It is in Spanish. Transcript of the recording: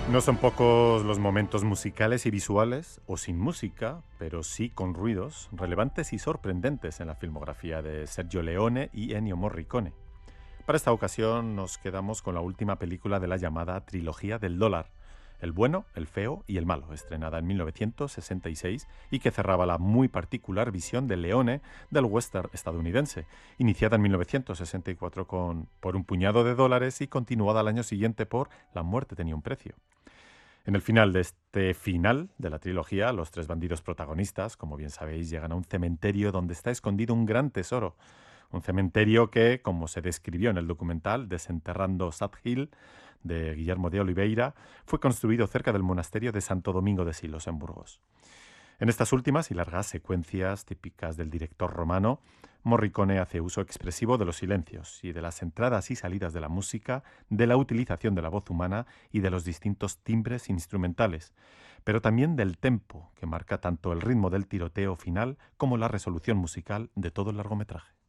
No son pocos los momentos musicales y visuales, o sin música, pero sí con ruidos, relevantes y sorprendentes en la filmografía de Sergio Leone y Ennio Morricone. Para esta ocasión nos quedamos con la última película de la llamada Trilogía del Dólar, El bueno, el feo y el malo, estrenada en 1966 y que cerraba la muy particular visión de Leone del western estadounidense, iniciada en 1964 por un puñado de dólares y continuada al año siguiente por La muerte tenía un precio. En el final de este final de la trilogía, los tres bandidos protagonistas, como bien sabéis, llegan a un cementerio donde está escondido un gran tesoro. Un cementerio que, como se describió en el documental Desenterrando Sad Hill, de Guillermo de Oliveira, fue construido cerca del monasterio de Santo Domingo de Silos, en Burgos. En estas últimas y largas secuencias típicas del director romano, Morricone hace uso expresivo de los silencios y de las entradas y salidas de la música, de la utilización de la voz humana y de los distintos timbres instrumentales, pero también del tempo, que marca tanto el ritmo del tiroteo final como la resolución musical de todo el largometraje.